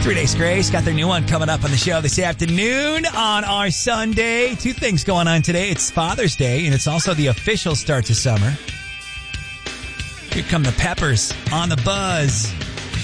3 Days Grace got their new one coming up on the show this afternoon on our Sunday. Two things going on today. It's Father's Day, and it's also the official start to summer. Here come the Peppers on the buzz.